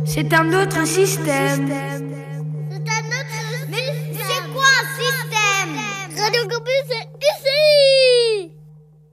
C'est un autre système. C'est un autre... Mais c'est quoi un système? Radio Campus,